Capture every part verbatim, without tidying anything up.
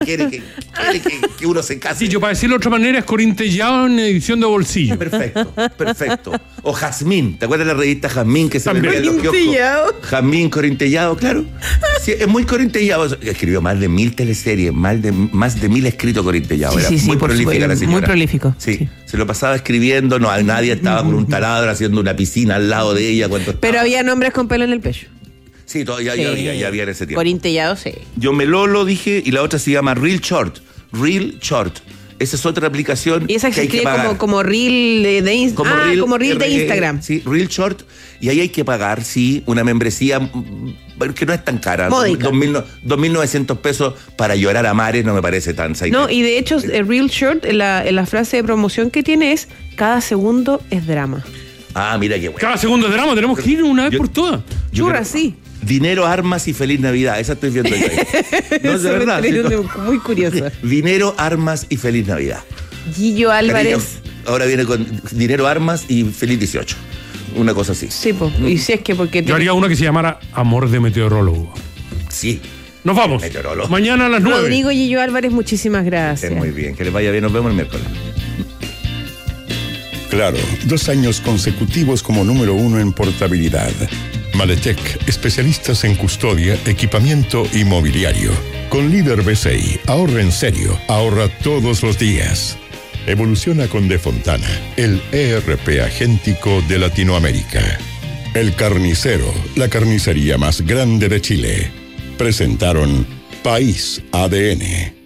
quiere que, quiere que, que uno se case. Sí, yo para decirlo de otra manera es corintellado en edición de bolsillo. Perfecto, perfecto. O Jazmín, ¿te acuerdas de la revista Jazmín que se vendía en los Corintellado. kioscos? Jazmín corintellado, claro. Sí, es muy corintellado. Escribió más de mil teleseries, más de, más de mil escritos corintellados. Sí, Era sí, sí, muy por prolífica supuesto, la señora. muy prolífico. Sí, sí, se lo pasaba escribiendo, no, nadie estaba con un taladro haciendo una piscina al lado de ella cuando Pero estaba. había nombres con pelo en el pecho. Sí, todavía Sí. ya había, ya había en ese tiempo. Corintellado, sí. Yo Melolo dije, y la otra se llama Real Short. Real Short. Esa es otra aplicación Y esa que que se hay que escribe pagar. como, como reel de, de Inst- Como ah, reel, como reel de R- Instagram. Sí, Real Short. Y ahí hay que pagar, sí, una membresía mm, que no es tan cara. Módica. dos mil novecientos pesos para llorar a mares no me parece tan safe. No, y de hecho, el Real Short, en la, en la frase de promoción que tiene es: cada segundo es drama. Ah, mira qué bueno. Cada segundo de drama tenemos que ir una vez Yo- por todas. Yo Churra, creo- sí. Dinero, armas y feliz Navidad. Esa estoy viendo yo ahí. No, es de Eso me verdad. trae sí, una- muy curiosa. Dinero, armas y feliz Navidad. Gillo Álvarez. Cariño, ahora viene con dinero, armas y feliz dieciocho. Una cosa así. Sí, po. Y si es que porque... Yo haría una que se llamara Amor de Meteorólogo. Sí. Nos vamos. Meteorólogo. Mañana a las nueve. Rodrigo Gillo Álvarez, muchísimas gracias. Es muy bien. Que les vaya bien. Nos vemos el miércoles. Claro, dos años consecutivos como número uno en portabilidad. Maletec, especialistas en custodia, equipamiento y mobiliario. Con Líder B C I, ahorra en serio, ahorra todos los días. Evoluciona con De Fontana, el E R P agéntico de Latinoamérica. El Carnicero, la carnicería más grande de Chile. Presentaron País A D N.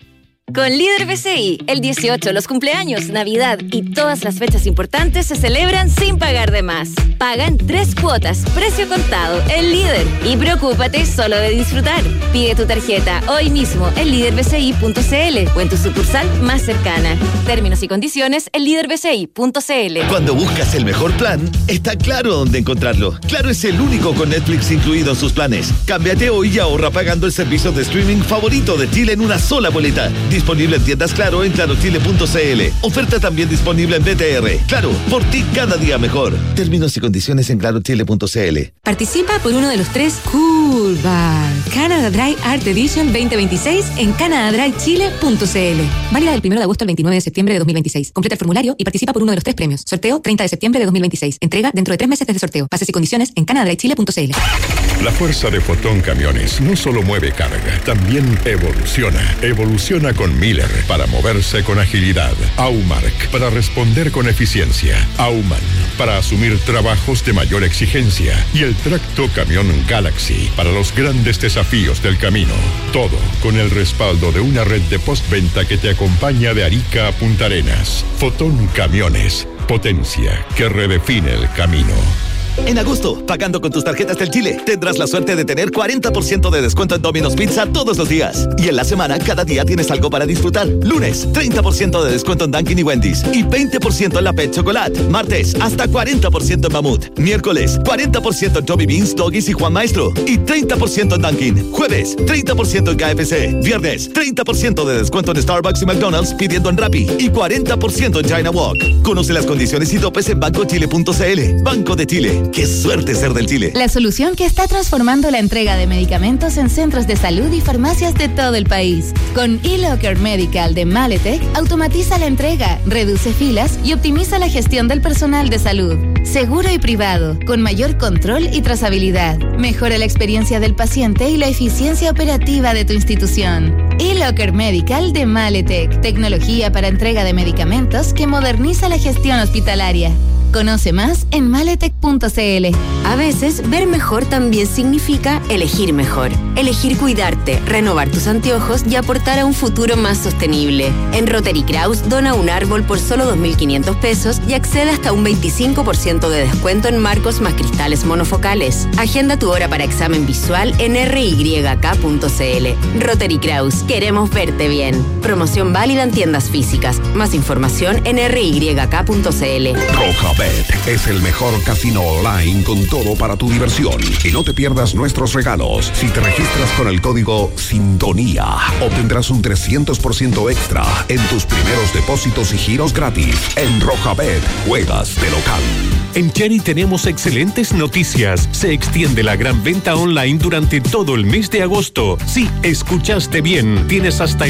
Con Líder B C I, el dieciocho, los cumpleaños, Navidad y todas las fechas importantes se celebran sin pagar de más. Paga en tres cuotas, precio contado, el Líder. Y preocúpate solo de disfrutar. Pide tu tarjeta hoy mismo en líder b c i punto c l o en tu sucursal más cercana. Términos y condiciones en líder b c i punto c l. Cuando buscas el mejor plan, está claro dónde encontrarlo. Claro es el único con Netflix incluido en sus planes. Cámbiate hoy y ahorra pagando el servicio de streaming favorito de Chile en una sola boleta. Disponible en tiendas Claro en claro chile punto c l. Oferta también disponible en B T R. Claro, por ti cada día mejor. Términos y condiciones en claro chile punto c l. Participa por uno de los tres Cool Bar Canada Dry Art Edition veinte veintiséis en canada dry chile punto c l. Válida del primero de agosto al veintinueve de septiembre de dos mil veintiséis. Completa el formulario y participa por uno de los tres premios. Sorteo treinta de septiembre de dos mil veintiséis. Entrega dentro de tres meses desde sorteo. Bases y condiciones en canada dry chile punto c l. La fuerza de Fotón Camiones no solo mueve carga, también evoluciona. Evoluciona con Miller para moverse con agilidad. Aumark para responder con eficiencia. Auman para asumir trabajos de mayor exigencia. Y el tracto camión Galaxy para los grandes desafíos del camino. Todo con el respaldo de una red de postventa que te acompaña de Arica a Punta Arenas. Fotón Camiones. Potencia que redefine el camino. En agosto, pagando con tus tarjetas del Chile, tendrás la suerte de tener cuarenta por ciento de descuento en Domino's Pizza todos los días. Y en la semana, cada día tienes algo para disfrutar. Lunes, treinta por ciento de descuento en Dunkin' y Wendy's. Y veinte por ciento en la Pet Chocolate. Martes, hasta cuarenta por ciento en Mamut. Miércoles, cuarenta por ciento en Tommy Beans, Doggies y Juan Maestro. Y treinta por ciento en Dunkin'. Jueves, treinta por ciento en K F C. Viernes, treinta por ciento de descuento en Starbucks y McDonald's pidiendo en Rappi. Y cuarenta por ciento en China Walk. Conoce las condiciones y topes en banco chile punto c l. Banco de Chile. ¡Qué suerte ser del Chile! La solución que está transformando la entrega de medicamentos en centros de salud y farmacias de todo el país. Con eLocker Medical de Maletec, automatiza la entrega, reduce filas y optimiza la gestión del personal de salud. Seguro y privado, con mayor control y trazabilidad. Mejora la experiencia del paciente y la eficiencia operativa de tu institución. eLocker Medical de Maletec. Tecnología para entrega de medicamentos que moderniza la gestión hospitalaria. Conoce más en maletec punto c l. A veces, ver mejor también significa elegir mejor. Elegir cuidarte, renovar tus anteojos y aportar a un futuro más sostenible. En Rotary Kraus, dona un árbol por solo dos mil quinientos pesos y accede hasta un veinticinco por ciento de descuento en marcos más cristales monofocales. Agenda tu hora para examen visual en r y k punto c l. Rotary Kraus, queremos verte bien. Promoción válida en tiendas físicas. Más información en r y k punto c l. Rojabet es el mejor casino online con todo para tu diversión. Y no te pierdas nuestros regalos. Si te registras registras con el código Sintonía, obtendrás un trescientos por ciento extra en tus primeros depósitos y giros gratis. En Rojabet, juegas de local. En Cherry tenemos excelentes noticias. Se extiende la gran venta online durante todo el mes de agosto. Sí, escuchaste bien. Tienes hasta